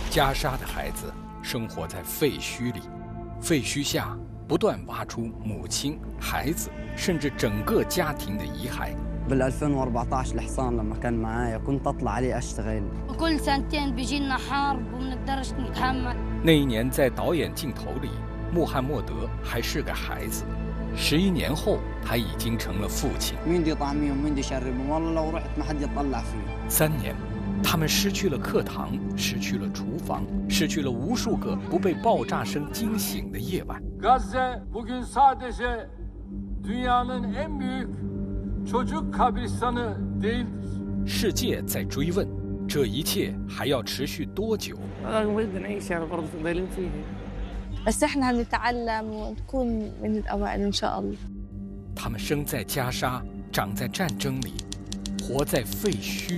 加沙的孩子生活在废墟里，废墟下不断挖出母亲、孩子，甚至整个家庭的遗骸。 بال 2014 الحصان لما كان معايا كنت اطلع عليه اشتغل. وكل سنتين بيجينا حرب ومنقدرش نتحمل. 那一年，在导演镜头里，穆罕默德还是个孩子。11年后，他已经成了父亲。3年，他们失去了课堂，失去了厨房，失去了无数个不被爆炸声惊醒的夜晚。 Gazze bugün sadece dünyanın en büyük çocuk kabristanı değildir. 世界在追问，这一切还要持续多久？ بس احنا عم نتعلم ونكون من الأوائل إن شاء الله. 他们生在加沙，长在战争里，活在废墟。